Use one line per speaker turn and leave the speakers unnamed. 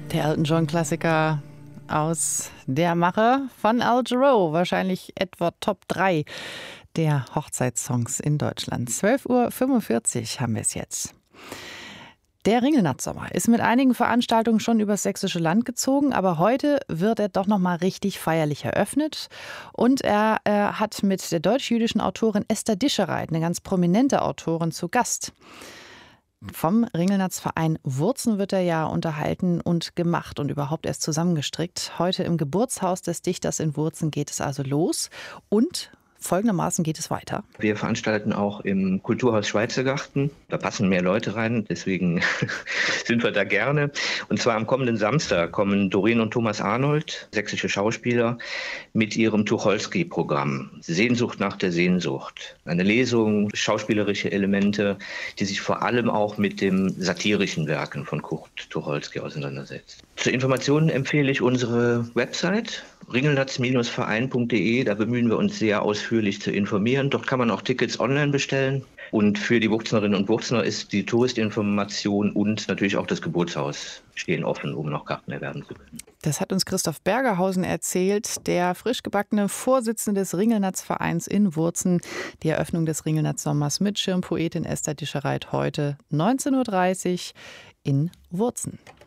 Der Elton John-Klassiker aus der Mache von Al Jarreau, wahrscheinlich etwa Top 3 der Hochzeitssongs in Deutschland. 12:45 Uhr haben wir es jetzt. Der Ringelnatz-Sommer ist mit einigen Veranstaltungen schon übers sächsische Land gezogen, aber heute wird er doch noch mal richtig feierlich eröffnet. Und er hat mit der deutsch-jüdischen Autorin Esther Dischereit, eine ganz prominente Autorin, zu Gast. Vom Ringelnatz-Verein Wurzen wird er ja unterhalten und gemacht und überhaupt erst zusammengestrickt. Heute im Geburtshaus des Dichters in Wurzen geht es also los und folgendermaßen geht es weiter.
Wir veranstalten auch im Kulturhaus Schweizergarten. Da passen mehr Leute rein, deswegen sind wir da gerne. Und zwar am kommenden Samstag kommen Doreen und Thomas Arnold, sächsische Schauspieler, mit ihrem Tucholsky-Programm Sehnsucht nach der Sehnsucht. Eine Lesung, schauspielerische Elemente, die sich vor allem auch mit den satirischen Werken von Kurt Tucholsky auseinandersetzt. Zur Information empfehle ich unsere Website ringelnatz-verein.de. Da bemühen wir uns sehr ausführlich zu informieren. Dort kann man auch Tickets online bestellen. Und für die Wurznerinnen und Wurzner ist die Touristinformation und natürlich auch das Geburtshaus stehen offen, um noch Karten erwerben zu können.
Das hat uns Christoph Bergerhausen erzählt, der frisch gebackene Vorsitzende des Ringelnatz-Vereins in Wurzen. Die Eröffnung des Ringelnatz-Sommers mit Schirmpoetin Esther Dischereit heute 19:30 Uhr in Wurzen.